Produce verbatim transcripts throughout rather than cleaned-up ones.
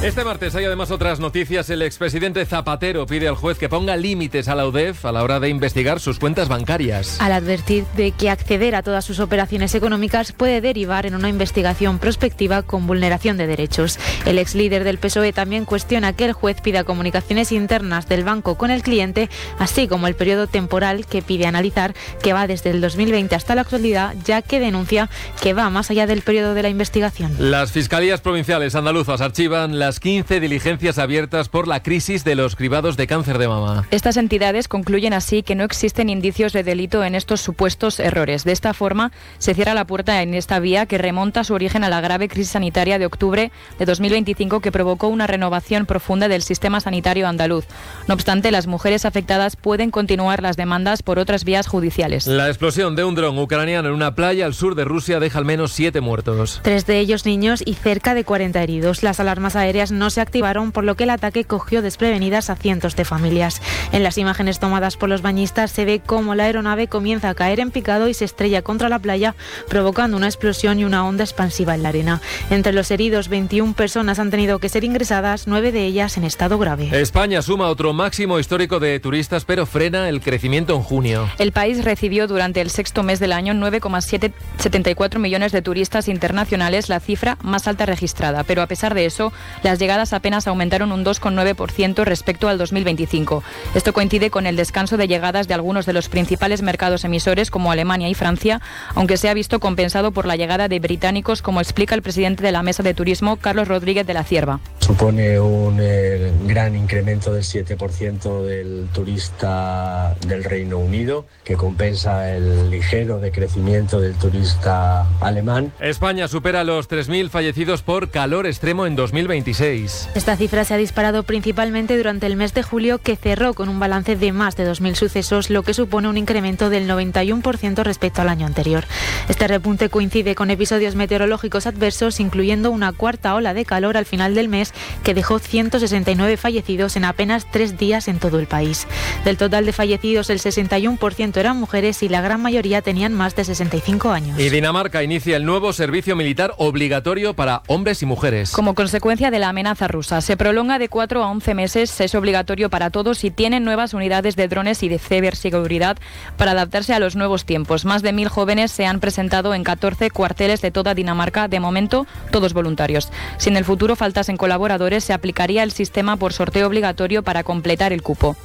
Este martes hay además otras noticias. El expresidente Zapatero pide al juez que ponga límites a la U D E F a la hora de investigar sus cuentas bancarias. Al advertir de que acceder a todas sus operaciones económicas puede derivar en una investigación prospectiva con vulneración de derechos. El ex líder del P S O E también cuestiona que el juez pida comunicaciones internas del banco con el cliente, así como el periodo temporal que pide analizar, que va desde el dos mil veinte hasta la actualidad, ya que denuncia que va más allá del periodo de la investigación. Las fiscalías provinciales andaluzas archivan las quince diligencias abiertas por la crisis de los cribados de cáncer de mama. Estas entidades concluyen así que no existen indicios de delito en estos supuestos errores. De esta forma, se cierra la puerta en esta vía que remonta su origen a la grave crisis sanitaria de octubre de dos mil veinticinco que provocó una renovación profunda del sistema sanitario andaluz. No obstante, las mujeres afectadas pueden continuar las demandas por otras vías judiciales. La explosión de un dron ucraniano en una playa al sur de Rusia deja al menos siete muertos. Tres de ellos niños y cerca de cuarenta heridos. Las alarmas aéreas no se activaron, por lo que el ataque cogió desprevenidas a cientos de familias. En las imágenes tomadas por los bañistas se ve cómo la aeronave comienza a caer en picado y se estrella contra la playa, provocando una explosión y una onda expansiva en la arena. Entre los heridos, veintiuna personas han tenido que ser ingresadas, nueve de ellas en estado grave. España suma otro máximo histórico de turistas, pero frena el crecimiento en junio. El país recibió durante el sexto mes del año nueve coma setenta y cuatro millones de turistas internacionales, la cifra más alta registrada. Pero a pesar de eso, las llegadas apenas aumentaron un dos coma nueve por ciento respecto al dos mil veinticinco. Esto coincide con el descanso de llegadas de algunos de los principales mercados emisores como Alemania y Francia, aunque se ha visto compensado por la llegada de británicos, como explica el presidente de la Mesa de Turismo, Carlos Rodríguez de la Cierva. Supone un eh, gran incremento del siete por ciento del turista del Reino Unido, que compensa el ligero decrecimiento del turista alemán. España supera los tres mil fallecidos por calor extremo en dos mil veintiséis. Esta cifra se ha disparado principalmente durante el mes de julio, que cerró con un balance de más de dos mil sucesos, lo que supone un incremento del noventa y uno por ciento respecto al año anterior. Este repunte coincide con episodios meteorológicos adversos, incluyendo una cuarta ola de calor al final del mes, que dejó ciento sesenta y nueve fallecidos en apenas tres días en todo el país. Del total de fallecidos, el sesenta y uno por ciento eran mujeres y la gran mayoría tenían más de sesenta y cinco años. Y Dinamarca inicia el nuevo servicio militar obligatorio para hombres y mujeres. Como consecuencia de la amenaza rusa, se prolonga de cuatro a once meses, es obligatorio para todos y tienen nuevas unidades de drones y de ciberseguridad para adaptarse a los nuevos tiempos. Más de mil jóvenes se han presentado en catorce cuarteles de toda Dinamarca, de momento todos voluntarios. Si en el futuro faltasen colaboradores, se aplicaría el sistema por sorteo obligatorio para completar el cupo.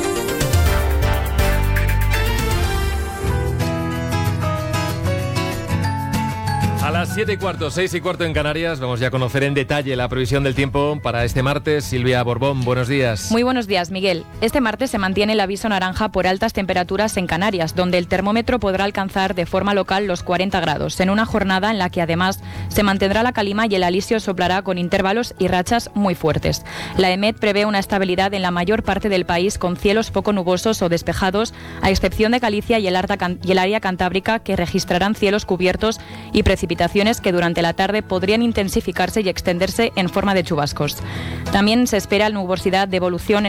A las siete y cuarto, seis y cuarto en Canarias, vamos ya a conocer en detalle la previsión del tiempo para este martes. Silvia Borbón, buenos días. Muy buenos días, Miguel. Este martes se mantiene el aviso naranja por altas temperaturas en Canarias, donde el termómetro podrá alcanzar de forma local los cuarenta grados, en una jornada en la que además se mantendrá la calima y el alisio soplará con intervalos y rachas muy fuertes. La EMET prevé una estabilidad en la mayor parte del país, con cielos poco nubosos o despejados, a excepción de Galicia y el, Arta, y el área cantábrica, que registrarán cielos cubiertos y precipitaciones que durante la tarde podrían intensificarse y extenderse en forma de chubascos. También se espera nubosidad de evolución en